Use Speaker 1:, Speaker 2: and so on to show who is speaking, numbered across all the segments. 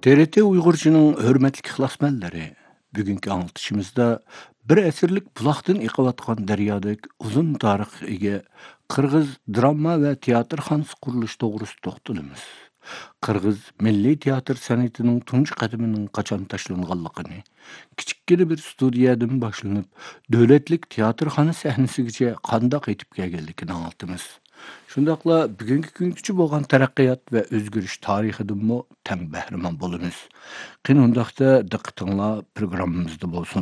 Speaker 1: TRT Uyg'urchining hurmatli ixlosmandlari, bugungi anglitishimizda bir asrlik buloqdan iqayotgan daryodek uzun tarixga ega Qirg'iz drama va teatr xonasi qurilishi to'g'risida to'xtalamiz. Qirg'iz milliy teatr san'atining tunji qadamining qachon tashlanganligini, kichikkina bir studiyadan boshlanib, davlatlik teatrxona sahnasigacha qandoq yetib kelganligini anlatamiz. Shundaqla bugungi kungacha bo'lgan taraqqiyot va o'zgarish tarixidanmi tang bahramand bo'lamiz. Qani undaqda diqqatinglar programmamizda bo'lsin.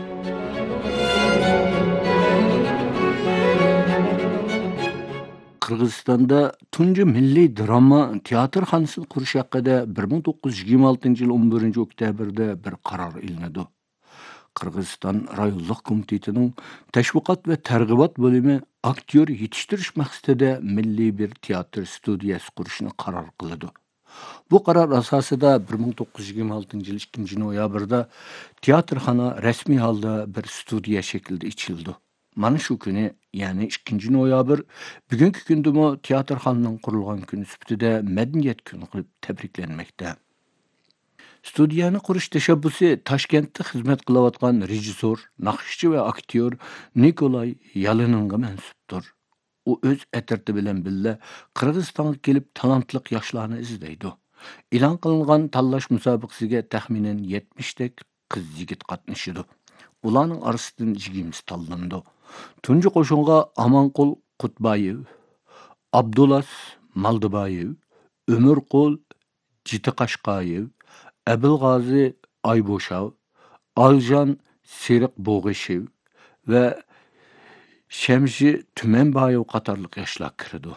Speaker 1: Qirg'izistonda tunji milliy drama teatr xonasini qurish haqida 1926 yil 11 oktyabrdda bir qaror ilinadi. Qirg'iziston Rayonluq komitetining tashviqot va targ'ibot bo'limi aktyor yetishtirish maqsadida milliy bir teatr studiyasi qurishni qaror qiladi. Bu qaror asosida 1926 yil 2 noyabrda teatrxona rasmiy holda bir studiya shaklida ichildi. Mana shu kuni, ya'ni 2 noyabr, bugungi kundami teatrxonaning qurilgan kuni sifatida madaniyat kuni qilib tabriklanmoqda. Studiyani qurish tashabbusi Toshkentda xizmat qilayotgan rejissor, naqshchi va aktyor Nikolay Yalininga mansubdir. U o'z atriti bilan birga Qirg'izistonga kelib talantli yoshlarni izlaydi. E'lon qilingan tanlash musobaqasiga taxminan 70 dak qiz-yigit qatnashadi. Ularning orasidan 20 tanlandi. Tunji qo'shinga Amanqul Qutbayev, Abdulas Maldibayev, Ömürqul Jitiqashqayev, Abilg'azi Aybo'shav, Aljan Seriq Bo'g'ishev va Shamshi Tumanbayev qatorliq yoshlar kirdi.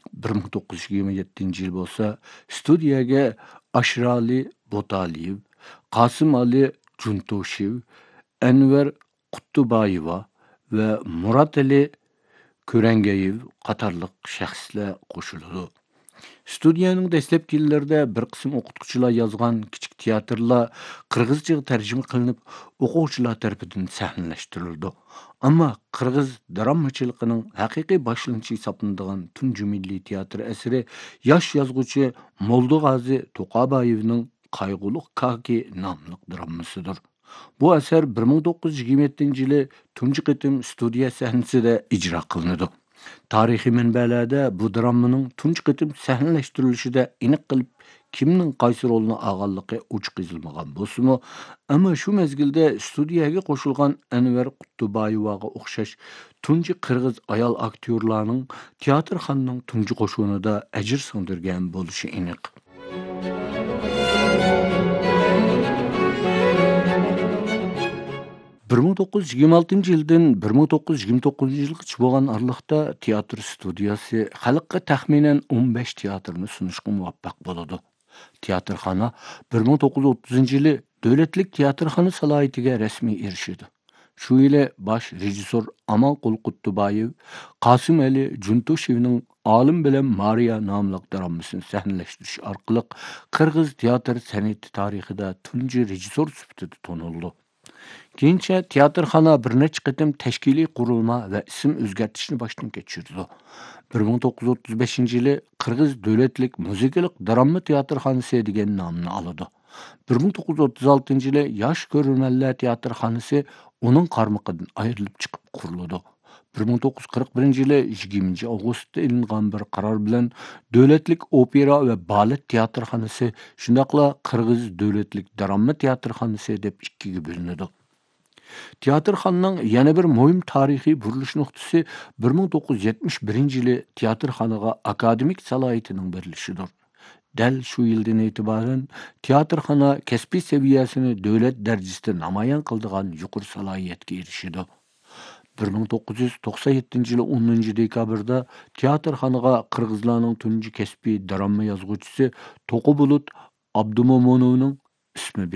Speaker 1: 1927 yil bo'lsa, studiyaga Ashrali Botaliyev, Qosim Ali Juntoshev, Anvar Quttubayeva va Murat Ali Ko'rangayev qatorliq shaxslar qo'shildi. Studiyaning dastlabki yillarida bir qism o'qituvchilar yozgan kichik teatrlar qirg'izchaga tarjima qilinib, o'quvchilar tomonidan sahnalashtirildi. Ammo qirg'iz dramachiligining haqiqiy boshlanishi hisoblanadigan tunji milliy teatr asari yosh yozuvchi Moldog'azi To'qaboyevning Qayg'uliq Kaki nomli dramasidir. Bu asar 1927 yili tunji qitim studiya sahnasida ijro qilinadi. Tarixiy manbalarda bu dramaning tunji qitim sahnalashtirilishida aniq qilib kimning qaysi rolni olganligi ochiq yozilmagan bo'lsa-mu, ammo shu mezgilda studiyaga qo'shilgan Anvar Quttubayevaga o'xshash tunji qirg'iz ayol aktyorlarning teatrxonaning tunji qo'shunida ajr singdirgan bo'lishi aniq. 1926 yildan 1929 yilgacha bo'lgan aralıqda teatr studiyasi xalqqa taxminan 15 teatrni sunishga muvaffaq bo'ladi. Teatrxona 1930-yili davlatlik teatrxona salohiyatiga rasmiy erishdi. Shu yili bosh rejissor Amanqul Quttubayev Qosim Ali Juntoshevning Olim bilan Mariya nomli dramasini sahnalashtirish orqali qirg'iz teatr san'ati tarixida tunji rejissor sifatida tanildi. Keyincha teatrxona bir necha qitim tashkiliy qurilma va ism o'zgartirishni boshdan kechirdi. 1935-yili Qirg'iz davlatlik muzikalik drama teatrxonasi degan nomni oladi. 1936-yili Yosh ko'rurmanlar teatrxonasi uning qarmoqidan ayrilib chiqib qurildi. 1941-yili 20 avgustda ilingan bir qaror bilan davlatlik opera va balet teatrxonasi, shundaqla Qirg'iz davlatlik drama teatrxonasi deb ikkiga bo'linadi. Teatrxonaning yana bir muhim tarixiy burilish nuqtasi 1971-yili teatrxonaga akademik salohiyatining berilishidir. Dal shu yildan e'tiboran teatrxona kasbiy saviyasini davlat darajasida namoyon qiladigan yuqori salohiyatga erishdi. 1997-yili 10 dekabrda teatrxonaga qirg'izlarning tunji kasbiy drama yozuvchisi To'qi Bulut Abdumomonovning ismi